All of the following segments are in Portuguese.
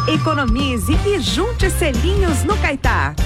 Economize e junte selinhos no Caetá.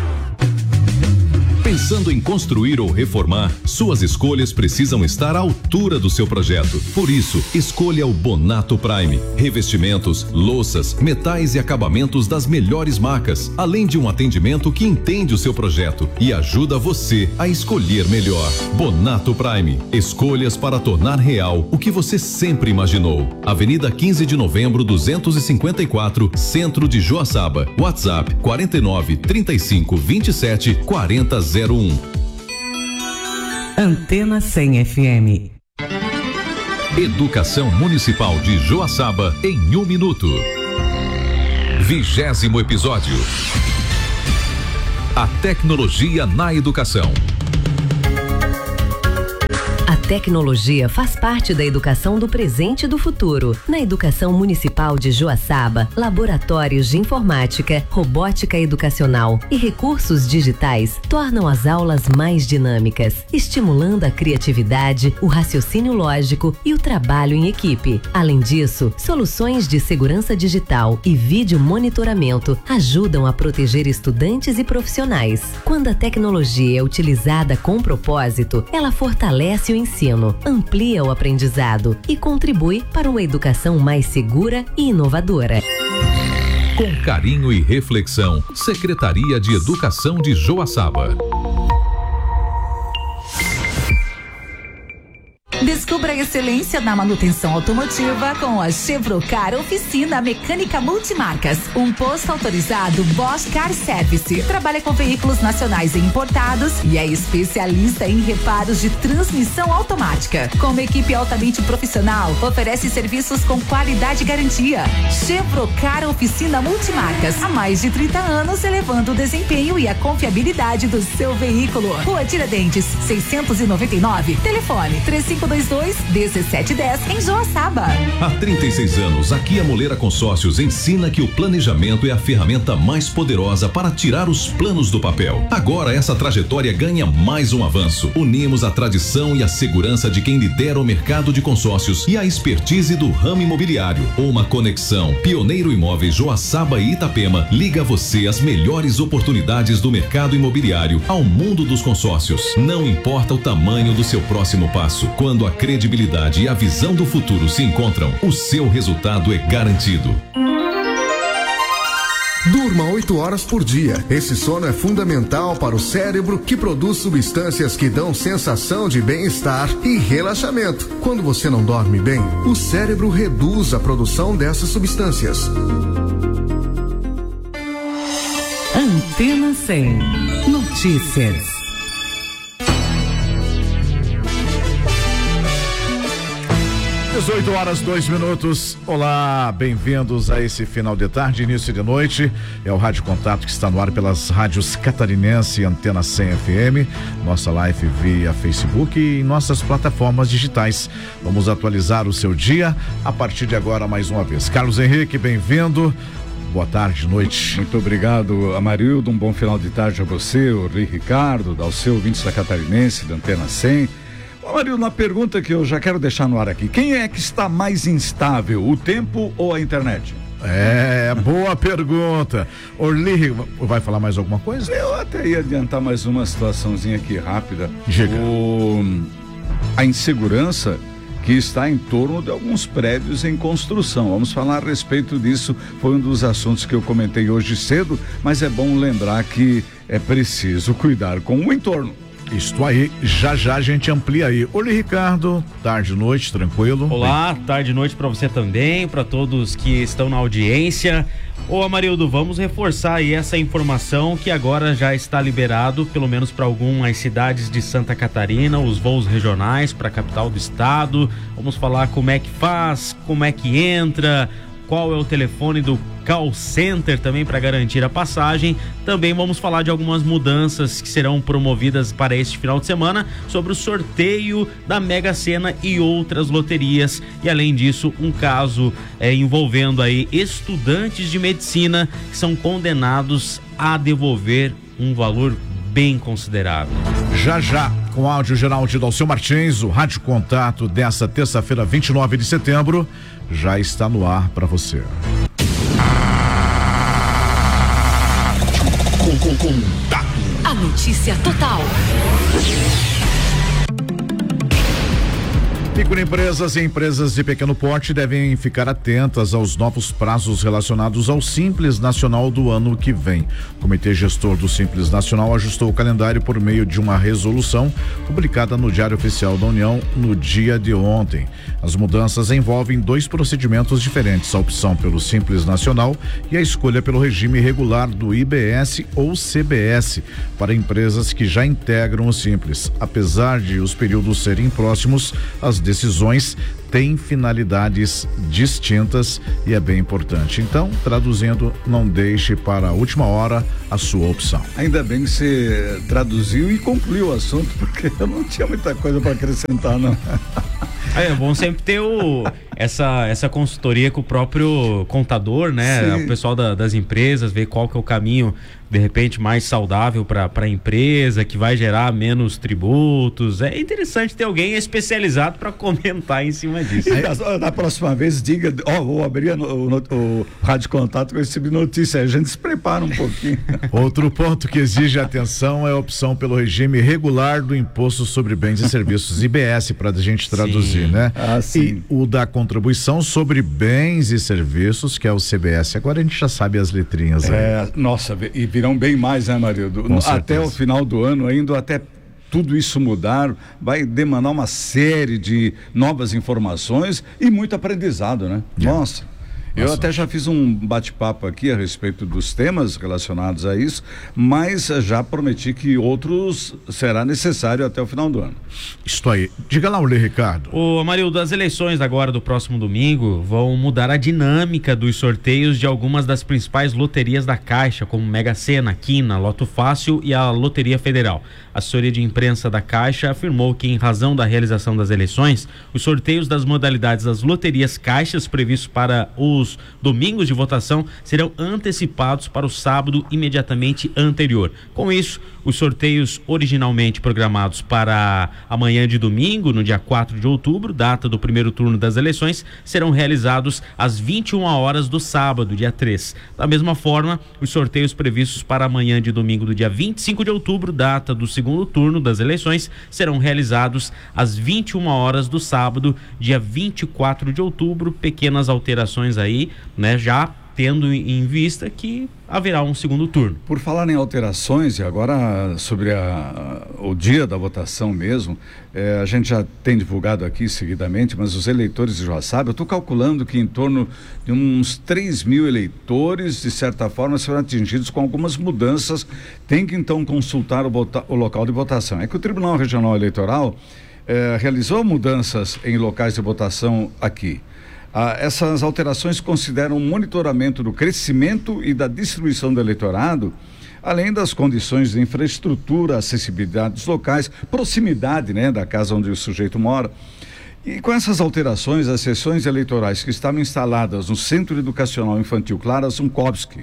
Pensando em construir ou reformar, suas escolhas precisam estar à altura do seu projeto. Por isso, escolha o Bonato Prime. Revestimentos, louças, metais e acabamentos das melhores marcas, além de um atendimento que entende o seu projeto e ajuda você a escolher melhor. Bonato Prime. Escolhas para tornar real o que você sempre imaginou. Avenida 15 de Novembro, 254, Centro de Joaçaba. WhatsApp 49 35 27 40 01. Antena 100 FM. Educação Municipal de Joaçaba em 1 minuto. 20º episódio. A tecnologia na educação. A tecnologia faz parte da educação do presente e do futuro. Na Educação Municipal de Joaçaba, laboratórios de informática, robótica educacional e recursos digitais tornam as aulas mais dinâmicas, estimulando a criatividade, o raciocínio lógico e o trabalho em equipe. Além disso, soluções de segurança digital e vídeo monitoramento ajudam a proteger estudantes e profissionais. Quando a tecnologia é utilizada com propósito, ela fortalece o ensino, amplia o aprendizado e contribui para uma educação mais segura e inovadora. Com carinho e reflexão, Secretaria de Educação de Joaçaba. Descubra a excelência na manutenção automotiva com a Chevrocar Oficina Mecânica Multimarcas. Um posto autorizado Bosch Car Service. Trabalha com veículos nacionais e importados e é especialista em reparos de transmissão automática. Com uma equipe altamente profissional, oferece serviços com qualidade e garantia. Chevrocar Oficina Multimarcas. Há mais de 30 anos, elevando o desempenho e a confiabilidade do seu veículo. Rua Tiradentes, 699. Telefone 3522-1710 em Joaçaba. Há 36 anos, a Kia Moleira Consórcios ensina que o planejamento é a ferramenta mais poderosa para tirar os planos do papel. Agora essa trajetória ganha mais um avanço. Unimos a tradição e a segurança de quem lidera o mercado de consórcios e a expertise do ramo imobiliário. Uma conexão. Pioneiro Imóveis Joaçaba e Itapema liga você às melhores oportunidades do mercado imobiliário ao mundo dos consórcios. Não importa o tamanho do seu próximo passo. Quando a credibilidade e a visão do futuro se encontram, o seu resultado é garantido. Durma 8 horas por dia. Esse sono é fundamental para o cérebro, que produz substâncias que dão sensação de bem-estar e relaxamento. Quando você não dorme bem, o cérebro reduz a produção dessas substâncias. Antena 100. Notícias. 18 horas 2 minutos. Olá, bem-vindos a esse final de tarde, início de noite. É o Rádio Contato que está no ar pelas rádios Catarinense e Antena 100 FM, nossa live via Facebook e em nossas plataformas digitais. Vamos atualizar o seu dia a partir de agora mais uma vez. Carlos Henrique, bem-vindo. Boa tarde, noite. Muito obrigado, Amarildo. Um bom final de tarde a você, o Ricardo, ao seu ouvintes da Catarinense, da Antena 100. Mario, na pergunta que eu já quero deixar no ar aqui, quem é que está mais instável, o tempo ou a internet? Boa pergunta. Orli, vai falar mais alguma coisa? Eu até ia adiantar mais uma situaçãozinha aqui rápida. Diga. A insegurança que está em torno de alguns prédios em construção. Vamos falar a respeito disso, foi um dos assuntos que eu comentei hoje cedo, mas é bom lembrar que é preciso cuidar com o entorno. Isto aí, já a gente amplia aí. Oi, Ricardo, tarde, noite, tranquilo? Olá, tarde e noite para você também, para todos que estão na audiência. Ô Amarildo, vamos reforçar aí essa informação que agora já está liberado, pelo menos para algumas cidades de Santa Catarina, os voos regionais para a capital do estado. Vamos falar como é que faz, como é que entra, qual é o telefone do call center também para garantir a passagem. Também vamos falar de algumas mudanças que serão promovidas para este final de semana sobre o sorteio da Mega Sena e outras loterias. E além disso, um caso envolvendo aí estudantes de medicina que são condenados a devolver um valor bem considerável. Já, com áudio geral de Dalceu Martins, o Rádio Contato dessa terça-feira, 29 de setembro, já está no ar para você. Contato. A notícia total. Microempresas e empresas de pequeno porte devem ficar atentas aos novos prazos relacionados ao Simples Nacional do ano que vem. O Comitê Gestor do Simples Nacional ajustou o calendário por meio de uma resolução publicada no Diário Oficial da União no dia de ontem. As mudanças envolvem 2 procedimentos diferentes: a opção pelo Simples Nacional e a escolha pelo regime regular do IBS ou CBS para empresas que já integram o Simples. Apesar de os períodos serem próximos, as decisões têm finalidades distintas e é bem importante. Então, traduzindo, não deixe para a última hora a sua opção. Ainda bem que você traduziu e concluiu o assunto, porque eu não tinha muita coisa para acrescentar, não. É bom sempre ter essa consultoria com o próprio contador, né? Sim. O pessoal das empresas, ver qual que é o caminho, de repente, mais saudável para a empresa, que vai gerar menos tributos. É interessante ter alguém especializado para comentar em cima disso. Da próxima vez, diga, vou abrir o Rádio Contato com esse tipo de notícia, a gente se prepara um pouquinho. Outro ponto que exige atenção é a opção pelo regime regular do Imposto sobre Bens e Serviços, IBS, para a gente traduzir, né? Sim. E o da Contribuição sobre Bens e Serviços, que é o CBS. Agora a gente já sabe as letrinhas aí. Nossa, e virão bem mais, né, Marildo? Até o final do ano, ainda até tudo isso mudar, vai demandar uma série de novas informações e muito aprendizado, né? Nossa. Eu até já fiz um bate-papo aqui a respeito dos temas relacionados a isso, mas já prometi que outros será necessário até o final do ano. Isso aí. Diga lá, Ricardo. Ô, Amarildo, as eleições agora do próximo domingo vão mudar a dinâmica dos sorteios de algumas das principais loterias da Caixa, como Mega Sena, Quina, Loto Fácil e a Loteria Federal. A assessoria de imprensa da Caixa afirmou que, em razão da realização das eleições, os sorteios das modalidades das loterias caixas previstos para os domingos de votação serão antecipados para o sábado imediatamente anterior. Com isso, os sorteios originalmente programados para amanhã de domingo, no dia 4 de outubro, data do primeiro turno das eleições, serão realizados às 21 horas do sábado, dia 3. Da mesma forma, os sorteios previstos para amanhã de domingo, do dia 25 de outubro, data do segundo turno das eleições, serão realizados às 21 horas do sábado, dia 24 de outubro. Pequenas alterações aí, né, já tendo em vista que haverá um segundo turno. Por falar em alterações, e agora sobre o dia da votação mesmo, a gente já tem divulgado aqui seguidamente, mas os eleitores já sabem, eu estou calculando que em torno de uns 3 mil eleitores, de certa forma, serão atingidos com algumas mudanças. Tem que então consultar o local de votação. É que o Tribunal Regional Eleitoral realizou mudanças em locais de votação aqui. Essas alterações consideram o monitoramento do crescimento e da distribuição do eleitorado, além das condições de infraestrutura, acessibilidade dos locais, proximidade, né, da casa onde o sujeito mora. E com essas alterações, as sessões eleitorais que estavam instaladas no Centro Educacional Infantil Clara Zunkowski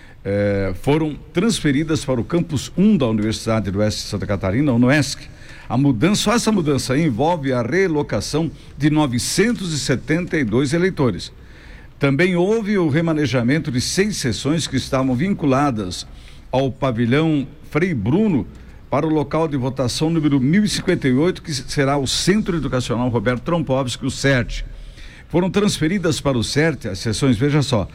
foram transferidas para o campus 1 da Universidade do Oeste de Santa Catarina, o UNOESC. Essa mudança envolve a relocação de 972 eleitores. Também houve o remanejamento de 6 sessões que estavam vinculadas ao pavilhão Frei Bruno para o local de votação número 1058, que será o Centro Educacional Roberto Trompowski, o CERT. Foram transferidas para o CERT as sessões, veja só,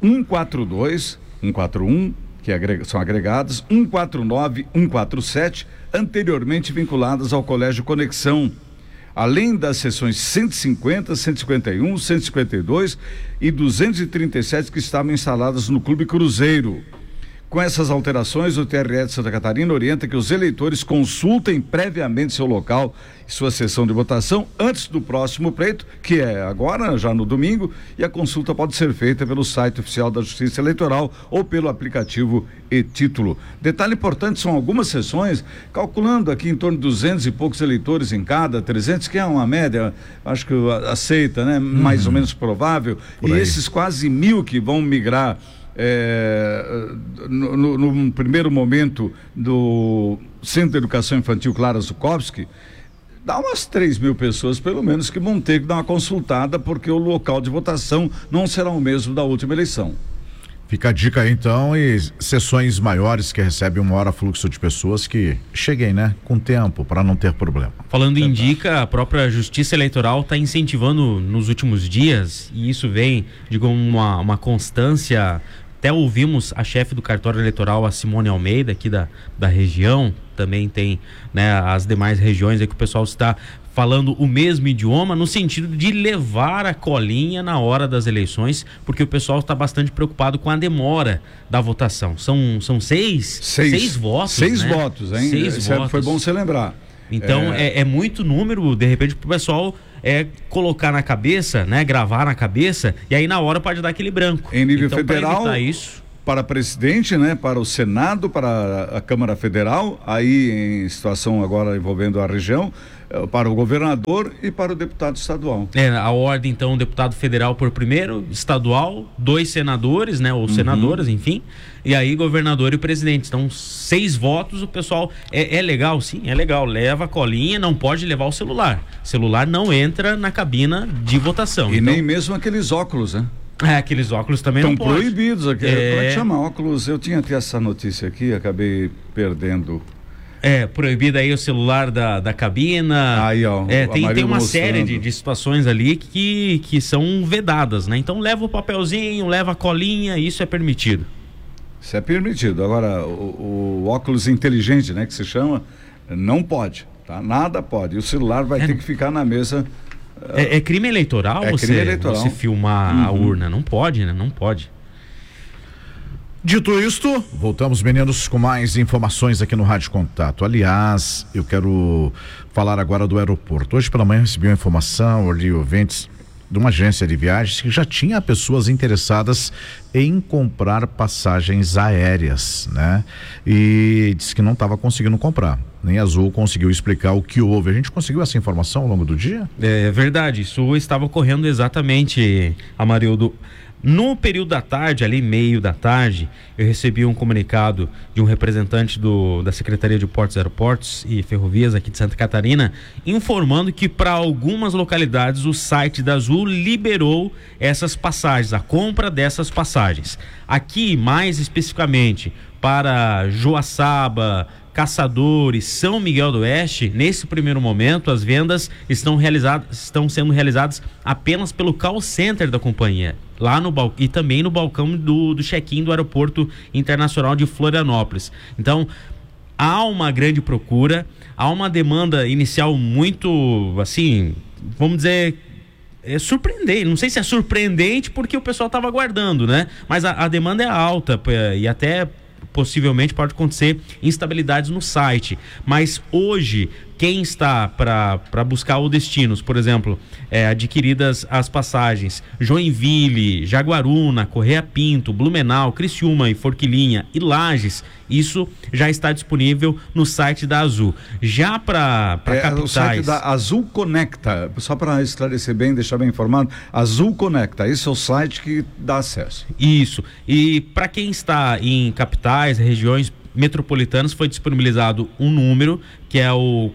142, 141, que são agregadas, 149, 147, anteriormente vinculadas ao Colégio Conexão, além das sessões 150, 151, 152 e 237 que estavam instaladas no Clube Cruzeiro. Com essas alterações, o TRE de Santa Catarina orienta que os eleitores consultem previamente seu local e sua sessão de votação antes do próximo pleito, que é agora, já no domingo, e a consulta pode ser feita pelo site oficial da Justiça Eleitoral ou pelo aplicativo e-Título. Detalhe importante, são algumas sessões, calculando aqui em torno de 200 e poucos eleitores em cada, 300, que é uma média, acho que aceita, né? Mais ou menos provável, e esses quase 1.000 que vão migrar no primeiro momento do Centro de Educação Infantil Clara Zunkowski, dá umas 3 mil pessoas pelo menos que vão ter que dar uma consultada, porque o local de votação não será o mesmo da última eleição. Fica a dica aí então, e sessões maiores que recebem um maior fluxo de pessoas que cheguem, né, com tempo, para não ter problema. Falando em dica, a própria Justiça Eleitoral está incentivando nos últimos dias, e isso vem de uma constância. Até ouvimos a chefe do cartório eleitoral, a Simone Almeida, aqui da região, também tem, né, as demais regiões aí que o pessoal está falando o mesmo idioma, no sentido de levar a colinha na hora das eleições, porque o pessoal está bastante preocupado com a demora da votação. São seis votos. Seis né? votos, hein? 6 votos. Foi bom você lembrar. Então é muito número, de repente, para o pessoal colocar na cabeça, né? Gravar na cabeça, e aí na hora pode dar aquele branco. Em nível então, federal, para evitar isso, para presidente, né? Para o Senado, para a Câmara Federal, aí em situação agora envolvendo a região, para o governador e para o deputado estadual. A ordem, então, deputado federal por primeiro, estadual, 2 senadores, né? Ou senadoras, enfim, e aí governador e presidente. Então, 6 votos, o pessoal, é legal, sim, é legal, leva a colinha, não pode levar o celular. Celular não entra na cabina de votação. E então, nem mesmo aqueles óculos, né? Aqueles óculos também não podem. Estão proibidos aqui. Como é que chama? Óculos, eu tinha até essa notícia aqui, acabei perdendo. Proibido aí o celular da cabina. Aí, ó. Tem uma série de situações ali que são vedadas, né? Então leva o papelzinho, leva a colinha, isso é permitido. Isso é permitido. Agora, o óculos inteligente, né, que se chama, não pode, tá? Nada pode. E o celular vai ter que ficar na mesa. É crime eleitoral você filmar a urna? Não pode, né? Não pode. Dito isto, voltamos, meninos, com mais informações aqui no Rádio Contato. Aliás, eu quero falar agora do aeroporto. Hoje pela manhã recebi uma informação, ali, ouvintes de uma agência de viagens, que já tinha pessoas interessadas em comprar passagens aéreas, né? E disse que não estava conseguindo comprar. Nem a Azul conseguiu explicar o que houve. A gente conseguiu essa informação ao longo do dia? É verdade, isso estava ocorrendo exatamente, Amarildo. No período da tarde, ali meio da tarde, eu recebi um comunicado de um representante da Secretaria de Portos, Aeroportos e Ferrovias aqui de Santa Catarina, informando que para algumas localidades o site da Azul liberou essas passagens, a compra dessas passagens. Aqui, mais especificamente, para Joaçaba, Caçadores, São Miguel do Oeste, nesse primeiro momento as vendas estão sendo realizadas apenas pelo call center da companhia, lá no e também no balcão do check-in do Aeroporto Internacional de Florianópolis. Então, há uma grande procura, há uma demanda inicial muito, assim, vamos dizer, surpreendente. Não sei se é surpreendente porque o pessoal estava aguardando, né? Mas a demanda é alta e até possivelmente pode acontecer instabilidades no site, mas hoje quem está para buscar os destinos, por exemplo, adquiridas as passagens Joinville, Jaguaruna, Correia Pinto, Blumenau, Criciúma e Forquilinha e Lages, isso já está disponível no site da Azul. Já para capitais... O site da Azul Conecta, só para esclarecer bem, deixar bem informado, Azul Conecta, esse é o site que dá acesso. Isso, e para quem está em capitais, regiões metropolitanas, foi disponibilizado um número que é o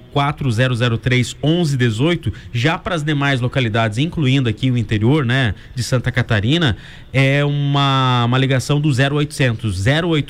4003-1118. Já para as demais localidades, incluindo aqui o interior, né, de Santa Catarina, é uma ligação do 0800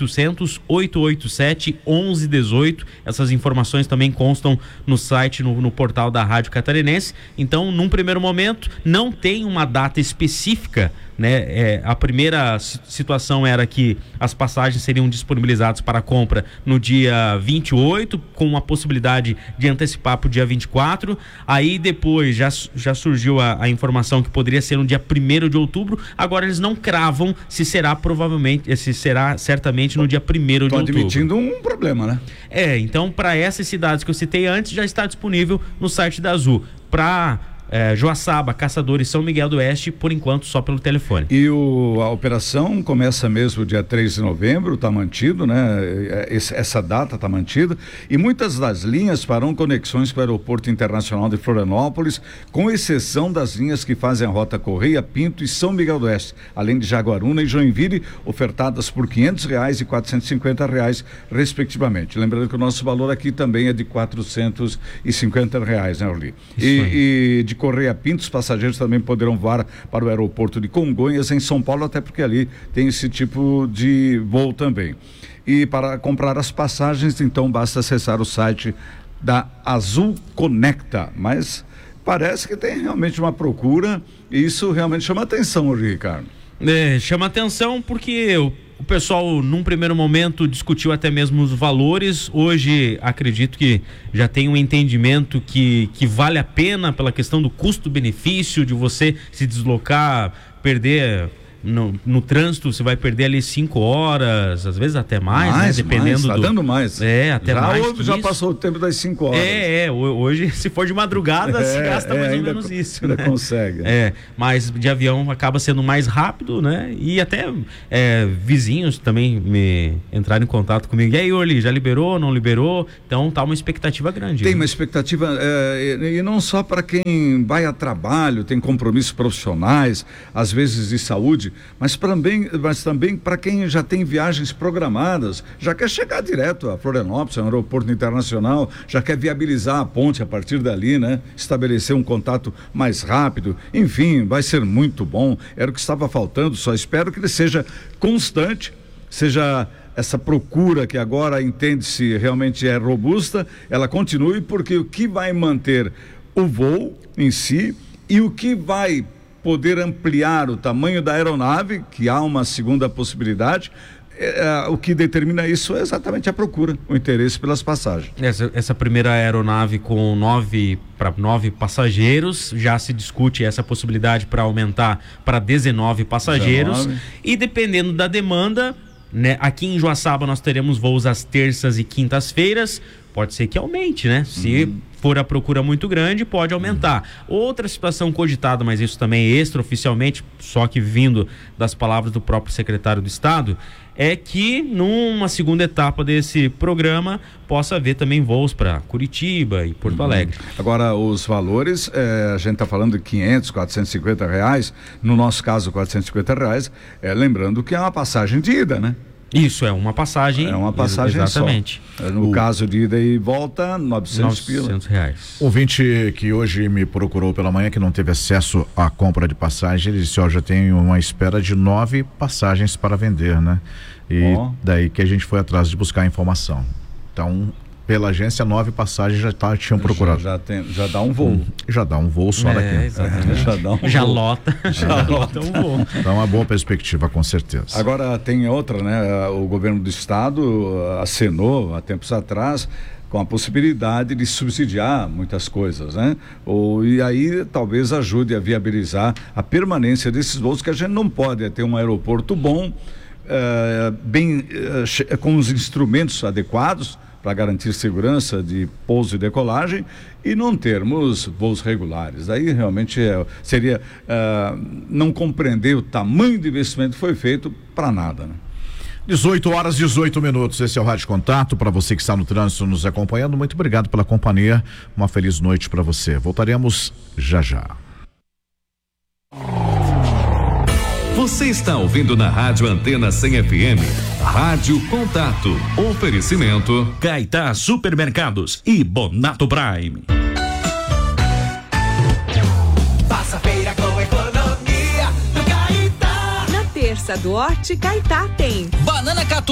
887 1118. Essas informações também constam no site, no portal da Rádio Catarinense. Então, num primeiro momento, não tem uma data específica, né? A primeira situação era que as passagens seriam disponibilizadas para compra no dia 28, com a possibilidade de antecipar para o dia 24. Aí depois já surgiu a informação que poderia ser no dia 1º de outubro. Agora eles não cravam se será certamente no dia 1º de outubro. Estão admitindo um problema, né? Então para essas cidades que eu citei antes, já está disponível no site da Azul. Para Joaçaba, Caçadores, São Miguel do Oeste, por enquanto só pelo telefone. E a operação começa mesmo dia 3 de novembro, está mantido, né? Essa data está mantida, e muitas das linhas farão conexões com o Aeroporto Internacional de Florianópolis, com exceção das linhas que fazem a rota Correia Pinto e São Miguel do Oeste, além de Jaguaruna e Joinville, ofertadas por R$500 e R$450 respectivamente. Lembrando que o nosso valor aqui também é de R$450, né, Orly? E de Correia Pinto, os passageiros também poderão voar para o aeroporto de Congonhas, em São Paulo, até porque ali tem esse tipo de voo também. E para comprar as passagens, então, basta acessar o site da Azul Conecta, mas parece que tem realmente uma procura e isso realmente chama atenção, Ricardo. Chama atenção porque o pessoal, num primeiro momento, discutiu até mesmo os valores. Hoje, acredito que já tem um entendimento que vale a pena pela questão do custo-benefício, de você se deslocar, perder... No trânsito você vai perder ali 5 horas, às vezes até mais, né? Dependendo tá dando mais. Até mais. Já passou o tempo das 5 horas. Hoje, se for de madrugada, se gasta mais ou menos isso. Ainda né? Consegue. Mas de avião acaba sendo mais rápido, né? E até vizinhos também me entraram em contato comigo. E aí, Orly, já liberou, não liberou? Então tá uma expectativa grande. Tem uma expectativa, e não só para quem vai a trabalho, tem compromissos profissionais, às vezes de saúde, mas também para quem já tem viagens programadas, já quer chegar direto a Florianópolis, um aeroporto internacional, já quer viabilizar a ponte a partir dali, né? Estabelecer um contato mais rápido, enfim, vai ser muito bom, era o que estava faltando, só espero que ele seja constante, seja essa procura que agora entende-se realmente é robusta, ela continue, porque o que vai manter o voo em si e o que vai poder ampliar o tamanho da aeronave, que há uma segunda possibilidade, o que determina isso é exatamente a procura, o interesse pelas passagens. Essa primeira aeronave com 9 passageiros, já se discute essa possibilidade para aumentar para 19 passageiros, e dependendo da demanda, né, aqui em Joaçaba nós teremos voos às terças e quintas-feiras, pode ser que aumente, né? Se for a procura muito grande, pode aumentar. Outra situação cogitada, mas isso também é extraoficialmente, só que vindo das palavras do próprio secretário do Estado, é que numa segunda etapa desse programa possa haver também voos para Curitiba e Porto Alegre. Agora, os valores, a gente está falando de R$500, R$450, no nosso caso R$450, lembrando que é uma passagem de ida, né? Isso, é uma passagem. É uma passagem exatamente. Só. No caso de ida e volta, R$900. Ouvinte que hoje me procurou pela manhã, que não teve acesso à compra de passagem, ele disse, já tem uma espera de 9 passagens para vender, né? E daí que a gente foi atrás de buscar a informação. Então, pela agência, 9 passagens tinham procurado. Já dá um voo. Já dá um voo só daqui. Já lota um voo. Então é uma boa perspectiva, com certeza. Agora tem outra, né? O governo do estado acenou há tempos atrás com a possibilidade de subsidiar muitas coisas, né? E aí talvez ajude a viabilizar a permanência desses voos, que a gente não pode ter um aeroporto bom, com os instrumentos adequados para garantir segurança de pouso e decolagem e não termos voos regulares. Aí realmente seria não compreender o tamanho do investimento que foi feito para nada, né? 18h18. Esse é o Rádio Contato. Para você que está no trânsito nos acompanhando, muito obrigado pela companhia. Uma feliz noite para você. Voltaremos já já. Você está ouvindo na Rádio Antena 100 FM, Rádio Contato. Oferecimento Caetá Supermercados e Bonato Prime. Faça feira com economia no Caetá. Na terça do Horti Caetá tem banana catu